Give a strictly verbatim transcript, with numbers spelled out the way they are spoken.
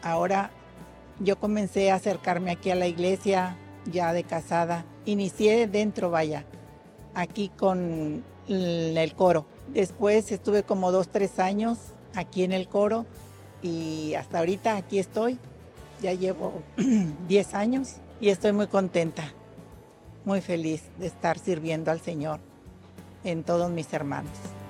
Ahora yo comencé a acercarme aquí a la iglesia, ya de casada. Inicié dentro, vaya, aquí con l- el coro. Después estuve como dos, tres años aquí en el coro y hasta ahorita aquí estoy. Ya llevo diez años y estoy muy contenta, muy feliz de estar sirviendo al Señor en todos mis hermanos.